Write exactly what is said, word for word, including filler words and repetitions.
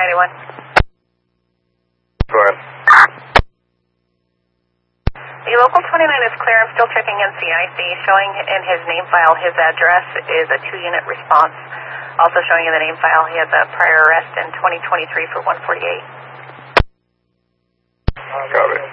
ninety-one. Go ahead. The local twenty-nine is clear. I'm still checking N C I C. Showing in his name file, his address is a two-unit response. Also showing in the name file, he has a prior arrest in twenty twenty-three for one forty-eight. Got it.